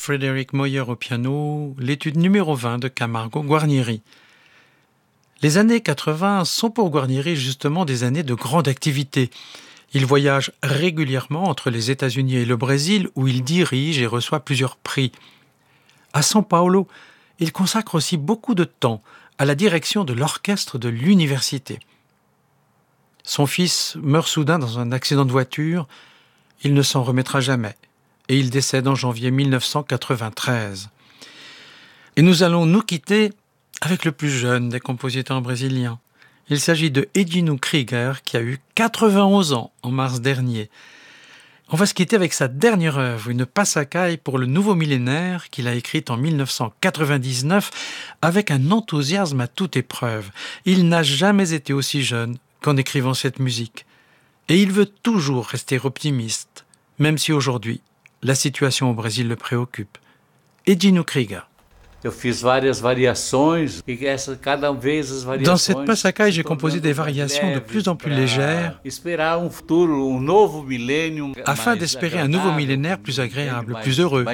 Frédéric Moyer au piano, l'étude numéro 20 de Camargo Guarnieri. Les années 80 sont pour Guarnieri justement des années de grande activité. Il voyage régulièrement entre les États-Unis et le Brésil où il dirige et reçoit plusieurs prix. À São Paulo, il consacre aussi beaucoup de temps à la direction de l'orchestre de l'université. Son fils meurt soudain dans un accident de voiture. Il ne s'en remettra jamais et il décède en janvier 1993. Et nous allons nous quitter avec le plus jeune des compositeurs brésiliens. Il s'agit de Edinho Krieger qui a eu 91 ans en mars dernier. On va se quitter avec sa dernière œuvre, une passacaille pour le nouveau millénaire qu'il a écrite en 1999 avec un enthousiasme à toute épreuve. Il n'a jamais été aussi jeune qu'en écrivant cette musique. Et il veut toujours rester optimiste, même si aujourd'hui, la situation au Brésil le préoccupe. Edinho Krieger. Dans cette passacaille, j'ai composé des variations de plus en plus légères afin d'espérer un nouveau millénaire plus agréable, plus heureux.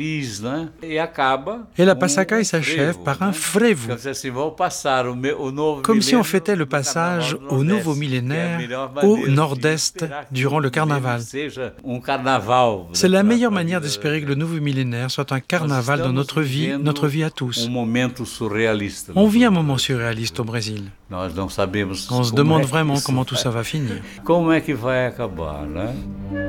Et la passacaille s'achève par un frevo, comme si on fêtait le passage au nouveau millénaire au nord-est durant le carnaval. C'est la meilleure manière d'espérer que le nouveau millénaire soit un carnaval dans notre vie à tous. On vit un moment surréaliste au Brésil. On se demande vraiment comment tout ça va finir. Como é que vai acabar, né?